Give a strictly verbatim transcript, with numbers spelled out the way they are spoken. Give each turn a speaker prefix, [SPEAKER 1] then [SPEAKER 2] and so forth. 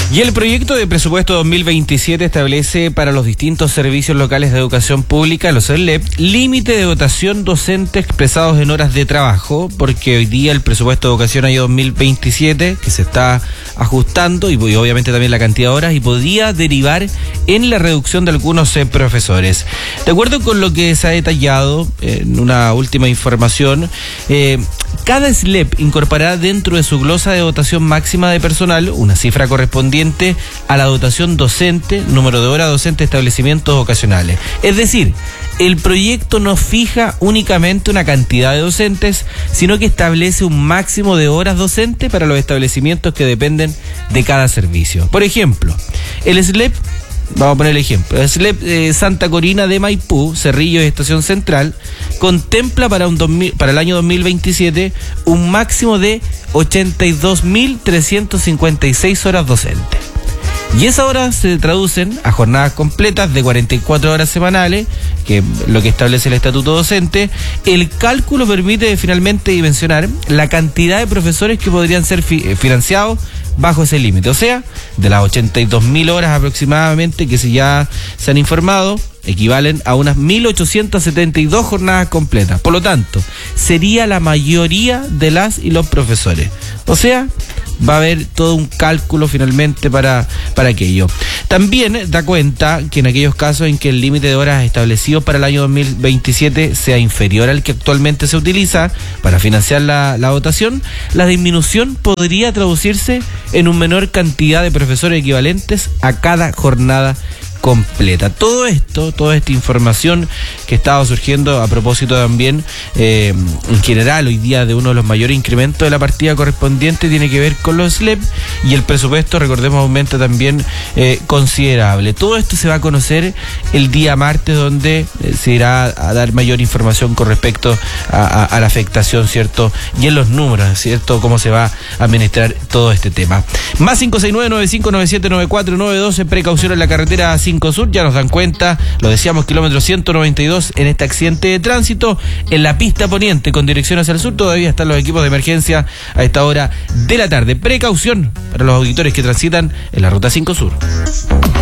[SPEAKER 1] Y el proyecto de presupuesto dos mil veintisiete establece para los distintos servicios locales de educación pública, los S L E P, límite de dotación docente expresados en horas de trabajo, porque hoy día el presupuesto de educación año dos mil veintisiete, que se está ajustando, y, y obviamente también la cantidad de horas, y podría derivar en la reducción de algunos eh, profesores. De acuerdo con lo que se ha detallado eh, en una última información, eh, cada S L E P incorporará dentro de su glosa de dotación máxima de personal una cifra correspondiente a la dotación docente, número de horas docente de establecimientos ocasionales. Es decir, el proyecto no fija únicamente una cantidad de docentes, sino que establece un máximo de horas docentes para los establecimientos que dependen de cada servicio. Por ejemplo, el S L E P, vamos a poner el ejemplo, el S L E P eh, Santa Corina de Maipú, Cerrillos y Estación Central, contempla para, un dos mil, para el año dos mil veintisiete un máximo de ochenta y dos mil trescientas cincuenta y seis horas docentes. Y esas horas se traducen a jornadas completas de cuarenta y cuatro horas semanales, que es lo que establece el estatuto docente. El cálculo permite finalmente dimensionar la cantidad de profesores que podrían ser fi- financiados bajo ese límite. O sea, de las ochenta y dos mil horas aproximadamente que se ya se han informado, equivalen a unas mil ochocientas setenta y dos jornadas completas. Por lo tanto, sería la mayoría de las y los profesores. O sea, va a haber todo un cálculo finalmente para, para aquello. También da cuenta que en aquellos casos en que el límite de horas establecido para el año dos mil veintisiete sea inferior al que actualmente se utiliza para financiar la, la dotación, la disminución podría traducirse en una menor cantidad de profesores equivalentes a cada jornada completa. Todo esto, toda esta información que estaba surgiendo a propósito también eh, en general hoy día de uno de los mayores incrementos de la partida correspondiente, tiene que ver con los S L E P, y el presupuesto, recordemos, aumenta también eh, considerable. Todo esto se va a conocer el día martes, donde eh, se irá a dar mayor información con respecto a, a, a la afectación, ¿cierto? Y en los números, ¿cierto? Cómo se va a administrar todo este tema. Más cinco seis nueve, nueve cinco nueve siete, nueve cuatro nueve dos, precaución en la carretera cinco Sur, ya nos dan cuenta, lo decíamos, kilómetro ciento noventa y dos en este accidente de tránsito en la pista poniente con dirección hacia el sur. Todavía están los equipos de emergencia a esta hora de la tarde. Precaución para los auditores que transitan en la ruta cinco Sur.